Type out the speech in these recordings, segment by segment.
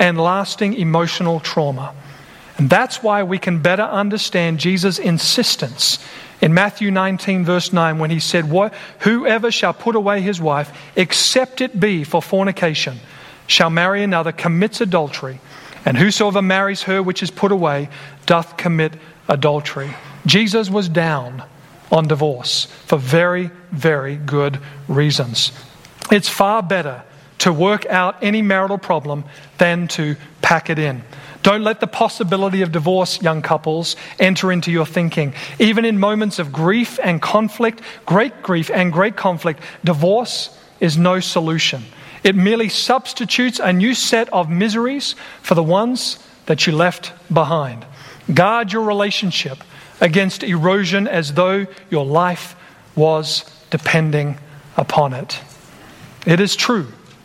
and lasting emotional trauma. And that's why we can better understand Jesus' insistence in Matthew 19 verse 9 when he said, "Whoever shall put away his wife, except it be for fornication, shall marry another, commits adultery. And whosoever marries her which is put away, doth commit adultery." Jesus was down on divorce for very, very good reasons. It's far better to work out any marital problem than to pack it in. Don't let the possibility of divorce, young couples, enter into your thinking. Even in moments of grief and conflict, great grief and great conflict, divorce is no solution. It merely substitutes a new set of miseries for the ones that you left behind. Guard your relationship against erosion as though your life was depending upon it. It is true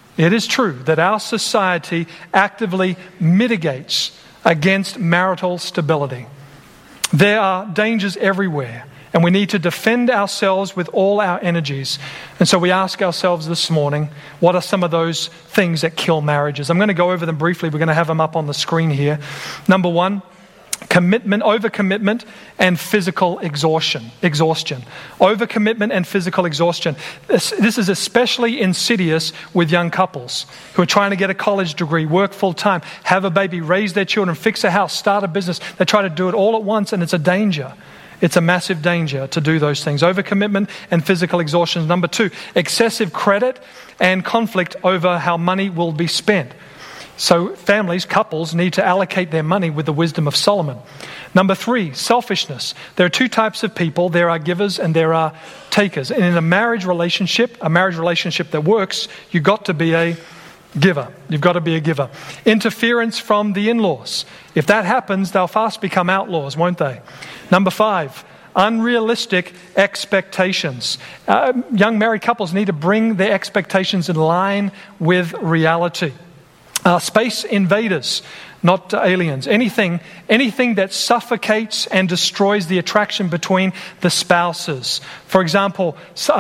that our society actively mitigates against marital stability. There are dangers everywhere, and we need to defend ourselves with all our energies. And so we ask ourselves this morning, what are some of those things that kill marriages? I'm going to go over them briefly. We're going to have them up on the screen here. Number one, overcommitment and physical exhaustion. Overcommitment and physical exhaustion. This is especially insidious with young couples who are trying to get a college degree, work full time, have a baby, raise their children, fix a house, start a business. They try to do it all at once, and it's a danger. It's a massive danger to do those things. Overcommitment and physical exhaustion. Number two, excessive credit and conflict over how money will be spent. So families, couples need to allocate their money with the wisdom of Solomon. Number three, selfishness. There are two types of people. There are givers and there are takers. And in a marriage relationship that works, you've got to be a giver. You've got to be a giver. Interference from the in-laws. If that happens, they'll fast become outlaws, won't they? Number five, unrealistic expectations. Young married couples need to bring their expectations in line with reality. Space invaders, not aliens. Anything that suffocates and destroys the attraction between the spouses. For example,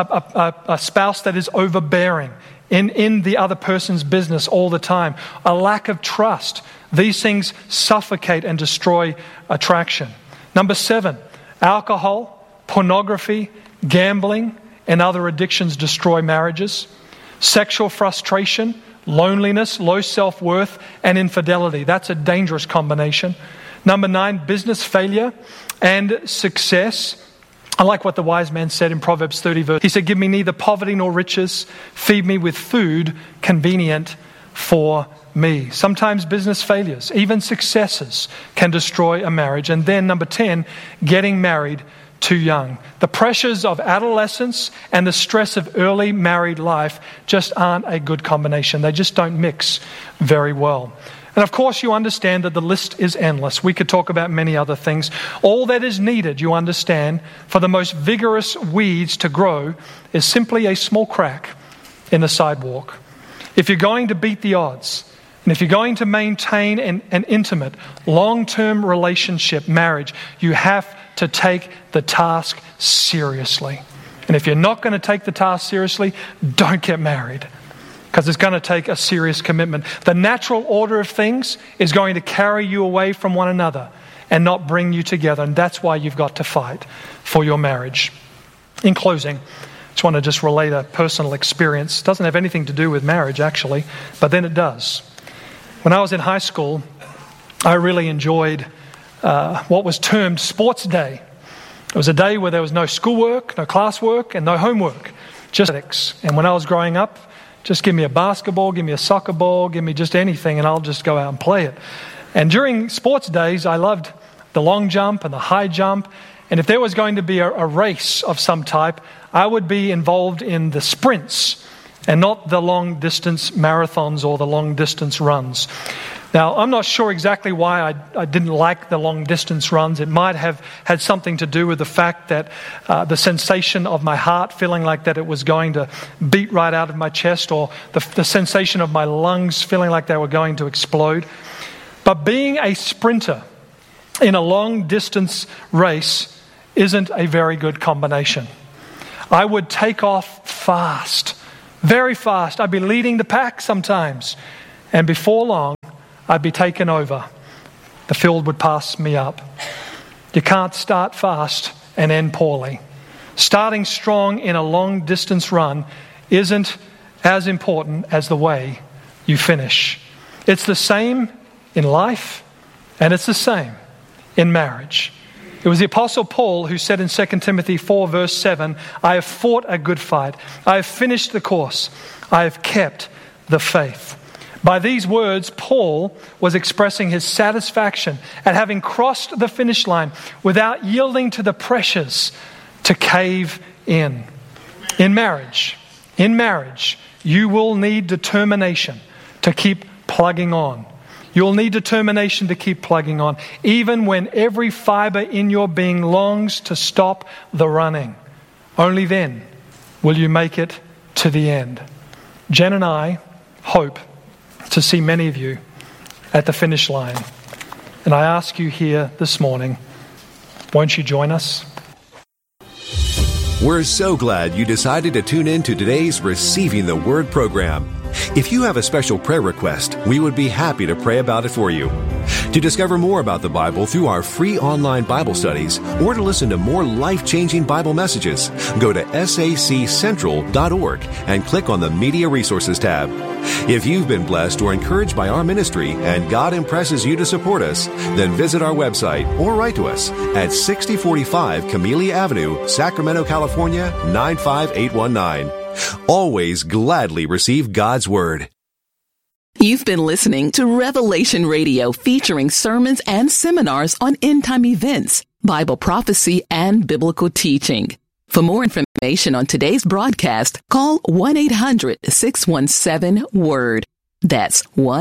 a spouse that is overbearing in the other person's business all the time. A lack of trust. These things suffocate and destroy attraction. Number seven, alcohol, pornography, gambling, and other addictions destroy marriages. Sexual frustration, loneliness, low self-worth, and infidelity. That's a dangerous combination. Number nine, business failure and success. I like what the wise man said in Proverbs 30 verse. He said, "Give me neither poverty nor riches. Feed me with food convenient for me." Sometimes business failures, even successes, can destroy a marriage. And then number 10, getting married too young. The pressures of adolescence and the stress of early married life just aren't a good combination. They just don't mix very well. And of course, you understand that the list is endless. We could talk about many other things. All that is needed, you understand, for the most vigorous weeds to grow is simply a small crack in the sidewalk. If you're going to beat the odds, and if you're going to maintain an intimate, long-term relationship, marriage, you have to take the task seriously. And if you're not going to take the task seriously, don't get married, because it's going to take a serious commitment. The natural order of things is going to carry you away from one another and not bring you together. And that's why you've got to fight for your marriage. In closing, I just want to just relate a personal experience. It doesn't have anything to do with marriage, actually, but then it does. When I was in high school, I really enjoyed what was termed sports day. It was a day where there was no schoolwork, no classwork, and no homework, just athletics. And when I was growing up, just give me a basketball, give me a soccer ball, give me just anything, and I'll just go out and play it. And during sports days, I loved the long jump and the high jump. And if there was going to be a race of some type, I would be involved in the sprints and not the long distance marathons or the long distance runs. Now, I'm not sure exactly why I didn't like the long distance runs. It might have had something to do with the fact that the sensation of my heart feeling like that it was going to beat right out of my chest, or the sensation of my lungs feeling like they were going to explode. But being a sprinter in a long distance race isn't a very good combination. I would take off fast, very fast. I'd be leading the pack sometimes. And before long, I'd be taken over. The field would pass me up. You can't start fast and end poorly. Starting strong in a long-distance run isn't as important as the way you finish. It's the same in life, and it's the same in marriage. It was the Apostle Paul who said in 2 Timothy 4 verse 7, I have fought a good fight. I have finished the course. I have kept the faith. By these words, Paul was expressing his satisfaction at having crossed the finish line without yielding to the pressures to cave in. In marriage, you will need determination to keep plugging on. You'll need determination to keep plugging on, even when every fiber in your being longs to stop the running. Only then will you make it to the end. Jen and I hope to see many of you at the finish line. And I ask you here this morning, won't you join us? We're so glad you decided to tune in to today's Receiving the Word program. If you have a special prayer request, we would be happy to pray about it for you. To discover more about the Bible through our free online Bible studies or to listen to more life-changing Bible messages, go to saccentral.org and click on the Media Resources tab. If you've been blessed or encouraged by our ministry and God impresses you to support us, then visit our website or write to us at 6045 Camellia Avenue, Sacramento, California, 95819. Always gladly receive God's Word. You've been listening to Revelation Radio, featuring sermons and seminars on end-time events, Bible prophecy, and biblical teaching. For more information on today's broadcast, call 1-800-617-WORD. That's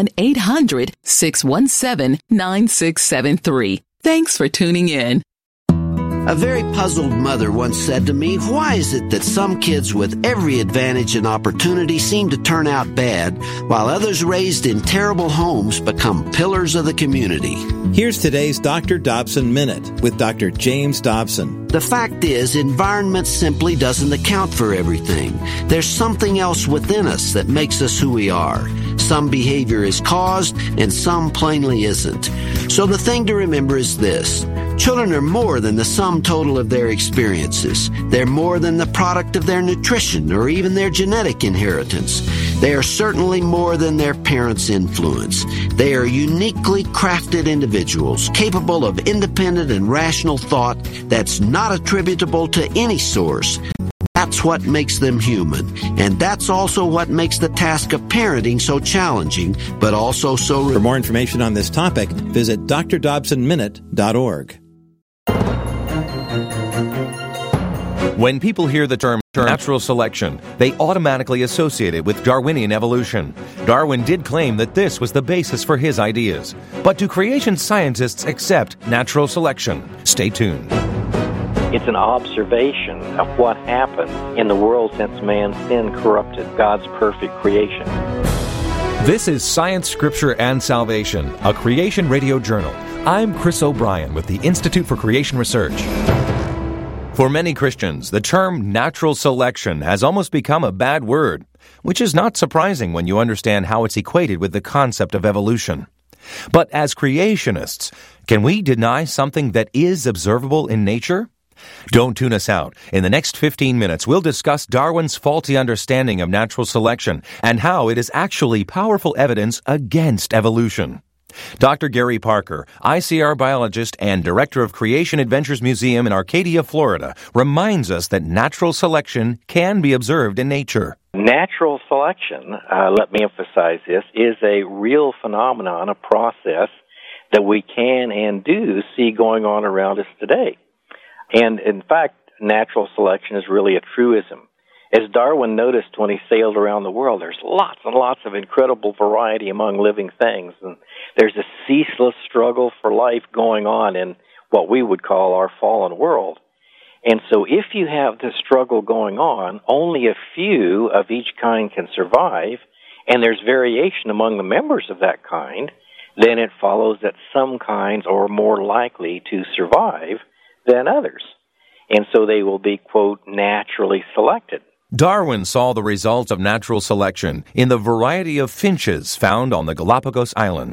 1-800-617-9673. Thanks for tuning in. A very puzzled mother once said to me, why is it that some kids with every advantage and opportunity seem to turn out bad, while others raised in terrible homes become pillars of the community? Here's today's Dr. Dobson Minute with Dr. James Dobson. The fact is, environment simply doesn't account for everything. There's something else within us that makes us who we are. Some behavior is caused, and some plainly isn't. So the thing to remember is this. Children are more than the sum total of their experiences. They're more than the product of their nutrition or even their genetic inheritance. They are certainly more than their parents' influence. They are uniquely crafted individuals, capable of independent and rational thought that's not attributable to any source. That's what makes them human. And that's also what makes the task of parenting so challenging, but also so... For more information on this topic, visit drdobsonminute.org. When people hear the term natural selection, they automatically associate it with Darwinian evolution. Darwin did claim that this was the basis for his ideas. But do creation scientists accept natural selection? Stay tuned. It's an observation of what happened in the world since man's sin corrupted God's perfect creation. This is Science, Scripture, and Salvation, a Creation Radio Journal. I'm Chris O'Brien with the Institute for Creation Research. For many Christians, the term natural selection has almost become a bad word, which is not surprising when you understand how it's equated with the concept of evolution. But as creationists, can we deny something that is observable in nature? Don't tune us out. In the next 15 minutes, we'll discuss Darwin's faulty understanding of natural selection and how it is actually powerful evidence against evolution. Dr. Gary Parker, ICR biologist and director of Creation Adventures Museum in Arcadia, Florida, reminds us that natural selection can be observed in nature. Natural selection, let me emphasize this, is a real phenomenon, a process that we can and do see going on around us today. And in fact, natural selection is really a truism. As Darwin noticed when he sailed around the world, there's lots and lots of incredible variety among living things, and there's a ceaseless struggle for life going on in what we would call our fallen world. And so if you have this struggle going on, only a few of each kind can survive, and there's variation among the members of that kind, then it follows that some kinds are more likely to survive than others. And so they will be, quote, naturally selected. Darwin saw the results of natural selection in the variety of finches found on the Galapagos Islands.